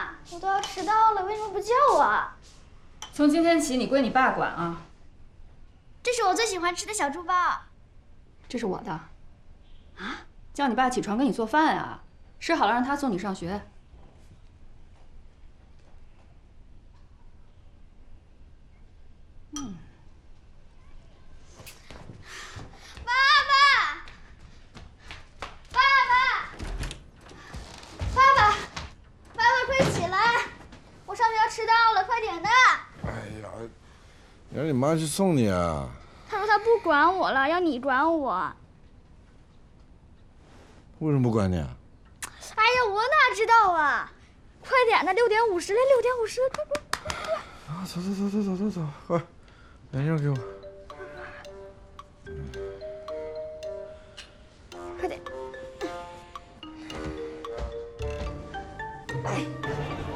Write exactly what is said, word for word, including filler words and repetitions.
啊？我都要迟到了，为什么不叫我？ 从今天起，你归你爸管啊。 这是我最喜欢吃的小猪包。 这是我的。啊？叫你爸起床给你做饭啊？吃好了让他送你上学。嗯。 爸爸，爸爸，爸爸，爸爸，快起来！我上学要迟到了，快点的！ 哎呀，你让你妈去送你啊！ 她说她不管我了，要你管我。 为什么不管你啊？ 哎呀，我哪知道啊！快点的，六点五十了，六点五十了，快快快！ 啊，走走走走走走走，快，眼镜给我。 快点！哎。